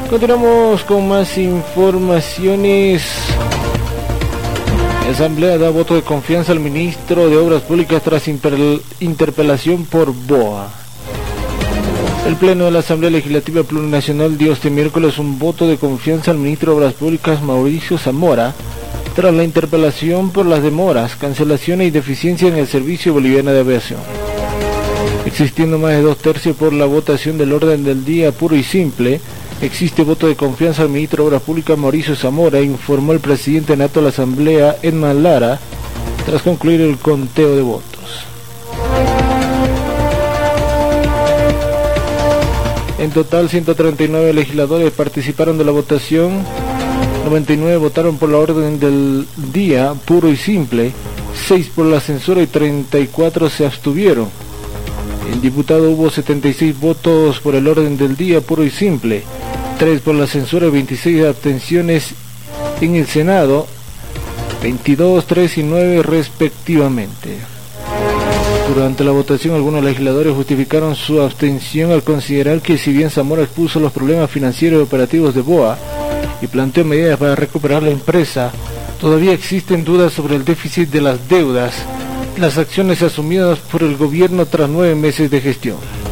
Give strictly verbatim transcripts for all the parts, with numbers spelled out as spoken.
Continuamos con más informaciones. La Asamblea da voto de confianza al ministro de Obras Públicas tras interpelación por B O A. El Pleno de la Asamblea Legislativa Plurinacional dio este miércoles un voto de confianza al ministro de Obras Públicas Mauricio Zamora tras la interpelación por las demoras, cancelaciones y deficiencias en el Servicio Boliviano de Aviación. Existiendo más de dos tercios por la votación del orden del día puro y simple, existe voto de confianza al ministro de Obras Públicas Mauricio Zamora, informó el presidente nato de la Asamblea, Edman Lara, tras concluir el conteo de votos. En total, ciento treinta y nueve legisladores participaron de la votación, noventa y nueve votaron por la orden del día puro y simple, seis por la censura y treinta y cuatro se abstuvieron. En diputado hubo setenta y seis votos por el orden del día puro y simple, tres por la censura y veintiséis abstenciones. En el Senado, veintidós, tres y nueve respectivamente. Durante la votación, algunos legisladores justificaron su abstención al considerar que si bien Zamora expuso los problemas financieros y operativos de B O A y planteó medidas para recuperar la empresa, todavía existen dudas sobre el déficit de las deudas, las acciones asumidas por el gobierno tras nueve meses de gestión.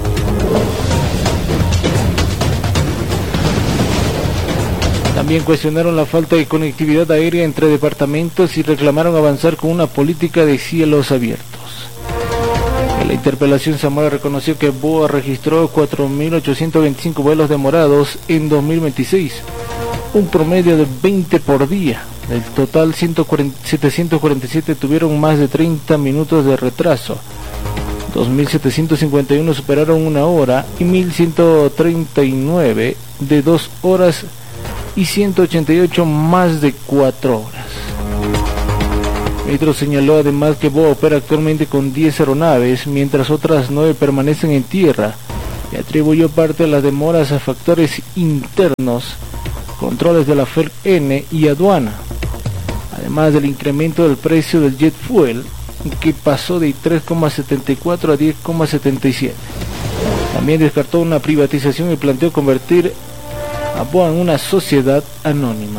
También cuestionaron la falta de conectividad aérea entre departamentos y reclamaron avanzar con una política de cielos abiertos. En la interpelación, Zamora reconoció que B O A registró cuatro mil ochocientos veinticinco vuelos demorados en dos mil veintiséis, un promedio de veinte por día. Del total, setecientos cuarenta y siete tuvieron más de treinta minutos de retraso, dos mil setecientos cincuenta y uno superaron una hora y mil ciento treinta y nueve de dos horas y ciento ochenta y ocho más de cuatro horas. El ministro señaló además que B O A opera actualmente con diez aeronaves, mientras otras nueve permanecen en tierra, y atribuyó parte de las demoras a factores internos, controles de la F E N y aduana, además del incremento del precio del jet fuel, que pasó de tres coma setenta y cuatro a diez coma setenta y siete. También descartó una privatización y planteó convertir a B O A en una sociedad anónima.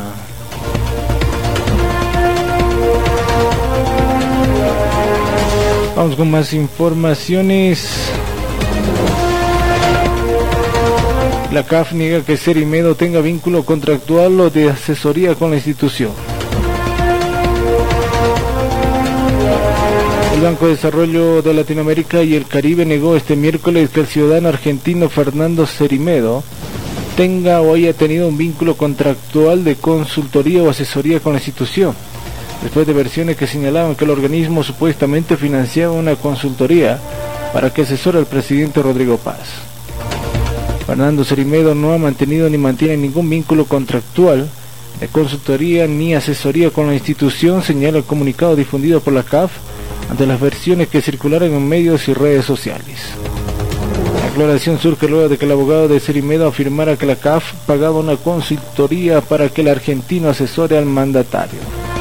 Vamos con más informaciones. La C A F niega que Serimedo tenga vínculo contractual o de asesoría con la institución. El Banco de Desarrollo de Latinoamérica y el Caribe negó este miércoles que el ciudadano argentino Fernando Serimedo tenga o haya tenido un vínculo contractual de consultoría o asesoría con la institución, después de versiones que señalaban que el organismo supuestamente financiaba una consultoría para que asesore al presidente Rodrigo Paz. Fernando Serimedo no ha mantenido ni mantiene ningún vínculo contractual de consultoría ni asesoría con la institución, señala el comunicado difundido por la C A F ante las versiones que circularon en medios y redes sociales. La aclaración surge luego de que el abogado de Serimedo afirmara que la C A F pagaba una consultoría para que el argentino asesore al mandatario.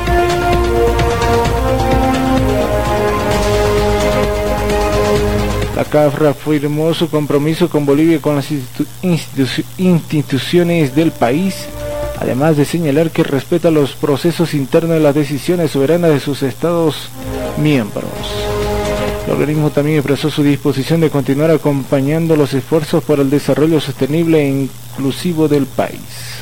La C A F reafirmó su compromiso con Bolivia y con las institu- institu- instituciones del país, además de señalar que respeta los procesos internos de las decisiones soberanas de sus estados miembros. El organismo también expresó su disposición de continuar acompañando los esfuerzos por el desarrollo sostenible e inclusivo del país.